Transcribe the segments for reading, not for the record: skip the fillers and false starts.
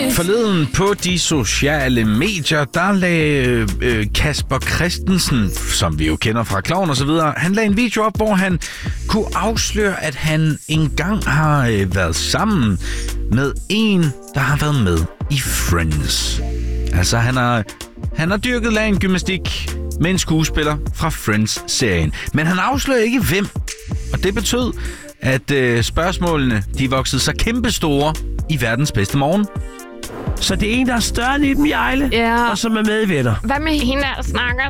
Forleden på de sociale medier, der lagde Kasper Christensen, som vi jo kender fra Klovn og så videre, han lagde en video op, hvor han kunne afsløre, at han engang har været sammen med en, der har været med i Friends. Altså, han har dyrket lagen-gymnastik med en skuespiller fra Friends-serien. Men han afslører ikke hvem. Og det betød, at spørgsmålene de voksede så kæmpestore i verdens bedste morgen. Så det er en, der er større end Iben Hjejle, Ja. og som er med i Venner. Hvad med hende, der snakker?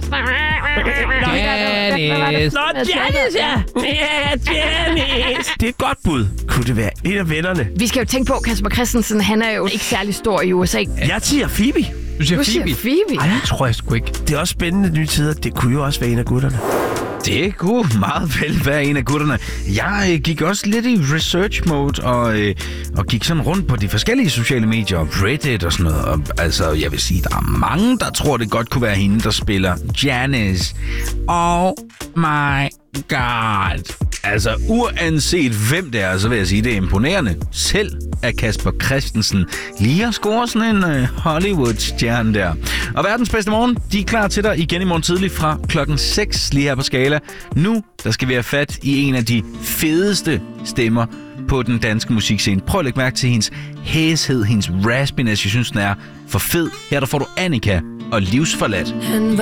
Janice! Nå, Janice, ja! Ja, Janice! Det er et godt bud. Kunne det være en af vennerne? Vi skal jo tænke på, Kasper Christensen, han er jo ikke særlig stor i USA. Jeg siger Phoebe. Du siger Du Phoebe? siger Phoebe. Ej, det tror jeg sgu ikke. Det er også spændende nye tider. Det kunne jo også være en af gutterne. Det kunne meget vel være en af gutterne. Jeg gik også lidt i research mode og gik sådan rundt på de forskellige sociale medier, Reddit og sådan noget. Og, altså, jeg vil sige, der er mange, der tror, det godt kunne være hende, der spiller Janice. Oh my god. Altså, uanset hvem det er, så vil jeg sige, det er imponerende. Selv af Kasper Christensen lige at score sådan en Hollywood-stjerne der. Og verdens bedste morgen, de er klar til dig igen i morgen tidlig fra klokken 6 lige her på Skala. Nu, der skal vi have fat i en af de fedeste stemmer på den danske musikscene. Prøv at lægge mærke til hendes hæshed, hendes raspiness. Jeg synes, den er for fed. Her der får du Annika og Livsforladt.